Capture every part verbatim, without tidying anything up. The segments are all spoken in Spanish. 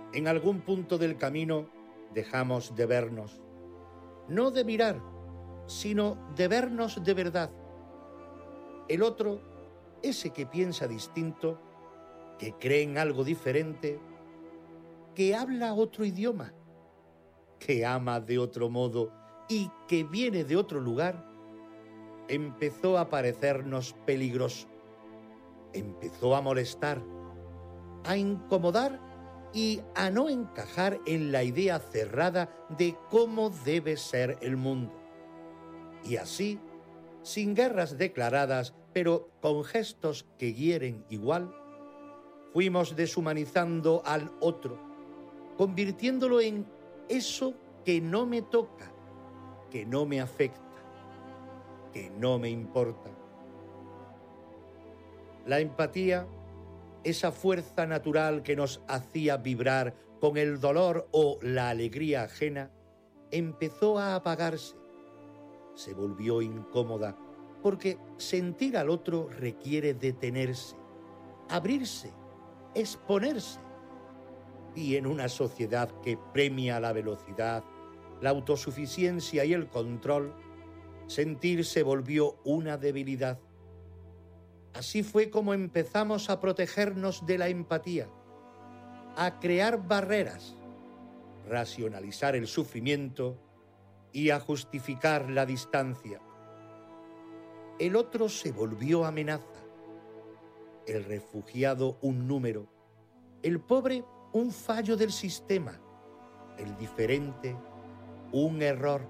En algún punto del camino dejamos de vernos, no de mirar, sino de vernos de verdad. El otro, ese que piensa distinto, que cree en algo diferente, que habla otro idioma, que ama de otro modo y que viene de otro lugar, empezó a parecernos peligroso, empezó a molestar, a incomodar y a no encajar en la idea cerrada de cómo debe ser el mundo. Y así, sin guerras declaradas, pero con gestos que hieren igual, fuimos deshumanizando al otro, convirtiéndolo en eso que no me toca, que no me afecta, que no me importa. La empatía, esa fuerza natural que nos hacía vibrar con el dolor o la alegría ajena, empezó a apagarse. Se volvió incómoda, porque sentir al otro requiere detenerse, abrirse, exponerse. Y en una sociedad que premia la velocidad, la autosuficiencia y el control, sentir se volvió una debilidad. Así fue como empezamos a protegernos de la empatía, a crear barreras, racionalizar el sufrimiento y a justificar la distancia. El otro se volvió amenaza, el refugiado un número, el pobre un fallo del sistema, el diferente un error,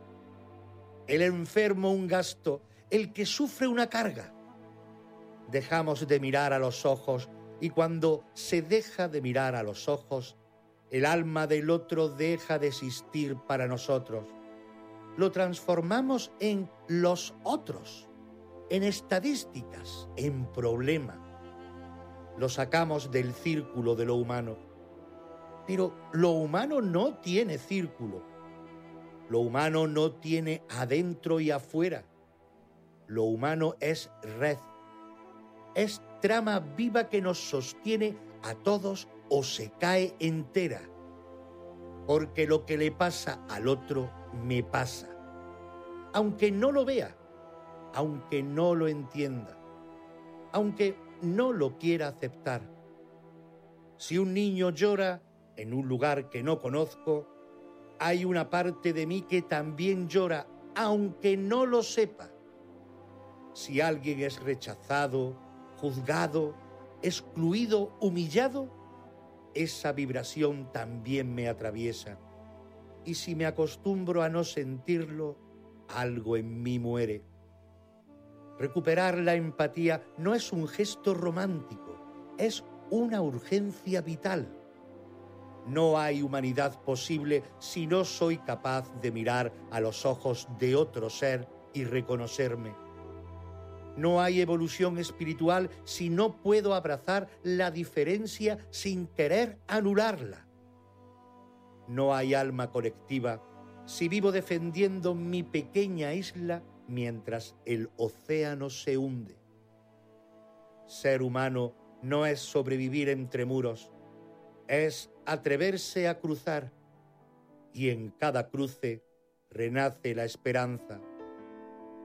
el enfermo un gasto, el que sufre una carga. Dejamos de mirar a los ojos y cuando se deja de mirar a los ojos, el alma del otro deja de existir para nosotros. Lo transformamos en los otros, en estadísticas, en problema. Lo sacamos del círculo de lo humano. Pero lo humano no tiene círculo. Lo humano no tiene adentro y afuera. Lo humano es red. Es trama viva que nos sostiene a todos o se cae entera. Porque lo que le pasa al otro me pasa. Aunque no lo vea, aunque no lo entienda, aunque no lo quiera aceptar. Si un niño llora en un lugar que no conozco, hay una parte de mí que también llora, aunque no lo sepa. Si alguien es rechazado, juzgado, excluido, humillado, esa vibración también me atraviesa. Y si me acostumbro a no sentirlo, algo en mí muere. Recuperar la empatía no es un gesto romántico, es una urgencia vital. No hay humanidad posible si no soy capaz de mirar a los ojos de otro ser y reconocerme. No hay evolución espiritual si no puedo abrazar la diferencia sin querer anularla. No hay alma colectiva si vivo defendiendo mi pequeña isla mientras el océano se hunde. Ser humano no es sobrevivir entre muros, es atreverse a cruzar, y en cada cruce renace la esperanza.